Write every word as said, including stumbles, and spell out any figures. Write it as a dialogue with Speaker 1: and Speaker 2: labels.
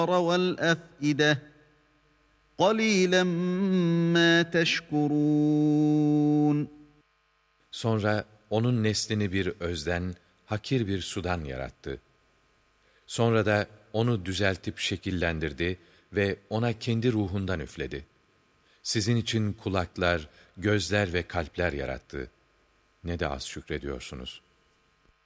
Speaker 1: وَالْأَفْئِدَةَ قَلِيلًا مَا تَشْكُرُونَ.
Speaker 2: Sonra onun neslini bir özden, hakir bir sudan yarattı. Sonra da onu düzeltip şekillendirdi ve ona kendi ruhundan üfledi. Sizin için kulaklar, gözler ve kalpler yarattı. Ne de az şükrediyorsunuz.